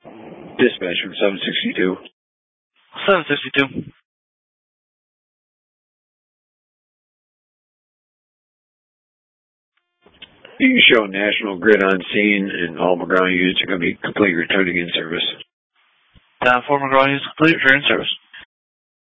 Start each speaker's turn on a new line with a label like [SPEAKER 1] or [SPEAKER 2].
[SPEAKER 1] Dispatch from 762.
[SPEAKER 2] 762.
[SPEAKER 1] You show National Grid on scene, and all McGraw units are going to be completely returning in service.
[SPEAKER 2] Down 4 McGraw units complete, return in service.